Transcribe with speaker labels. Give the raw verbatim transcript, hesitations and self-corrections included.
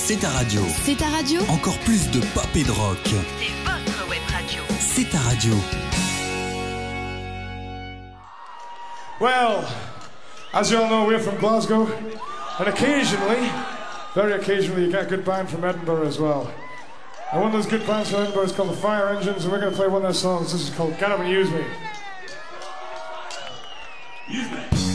Speaker 1: C'est ta radio.
Speaker 2: C'est ta radio.
Speaker 1: Encore plus de pop et de rock.
Speaker 2: C'est votre web radio.
Speaker 1: C'est ta radio.
Speaker 3: Well, as you all know, we're from Glasgow, and occasionally, very occasionally, you get a good band from Edinburgh as well. And one of those good bands from Edinburgh is called the Fire Engines, and we're going to play one of their songs. This is called Get Up and Use Me.
Speaker 4: Use Me.